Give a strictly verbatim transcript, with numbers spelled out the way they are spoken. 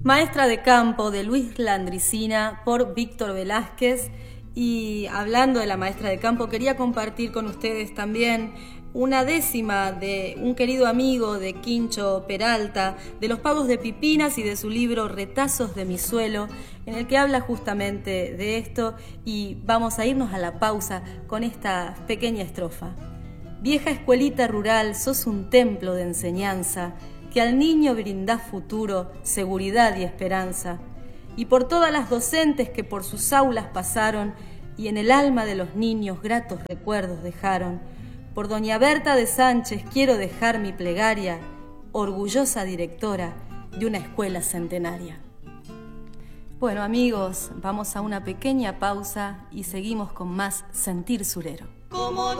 Maestra de campo de Luis Landricina por Víctor Velázquez. Y hablando de la maestra de campo, quería compartir con ustedes también una décima de un querido amigo de Quincho Peralta, de los pagos de Pipinas y de su libro Retazos de mi suelo, en el que habla justamente de esto, y vamos a irnos a la pausa con esta pequeña estrofa. Vieja escuelita rural, sos un templo de enseñanza, que al niño brindás futuro, seguridad y esperanza. Y por todas las docentes que por sus aulas pasaron y en el alma de los niños gratos recuerdos dejaron, por doña Berta de Sánchez quiero dejar mi plegaria, orgullosa directora de una escuela centenaria. Bueno, amigos, vamos a una pequeña pausa y seguimos con más Sentir Surero. Como